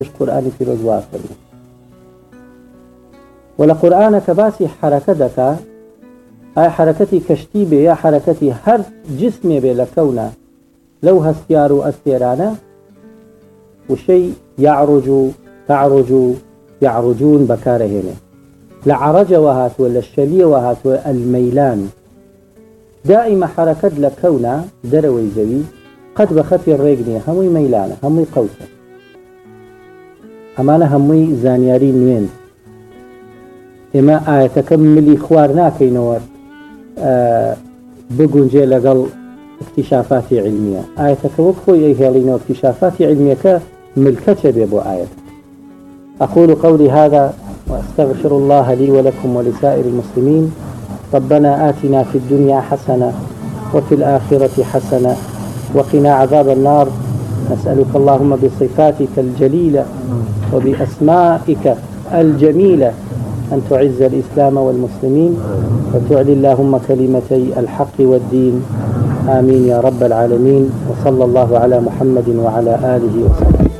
قرآن في رضوان فرمي ولا قرآن كباسي حركة دكا أي حركتي كشتي بي يا حركتي هر جسمي بي لكونا لو هستيارو أستيرانا وشي يعرج تعرج يعرجون بكارهن لعرج وهات ولا الشلية وهات الميلان دائما حركة لكونا دروي زوي قد بخطي الرقنية هموي ميلانة هموي قوسة أمانة هموي زانياري نوين إما آية ملي خوارنا كينور بقنجي لقل اكتشافات علمية آية وكخوي إيهالين واكتشافات علمية كملكة بيبو آية. أقول قولي هذا وأستغفر الله لي ولكم ولسائر المسلمين. ربنا آتنا في الدنيا حسنة وفي الآخرة حسنة وقنا عذاب النار. نسألك اللهم بصفاتك الجليلة وبأسمائك الجميلة أن تعز الإسلام والمسلمين وتعلي اللهم كلمتي الحق والدين. آمين يا رب العالمين. وصلى الله على محمد وعلى آله وسلم.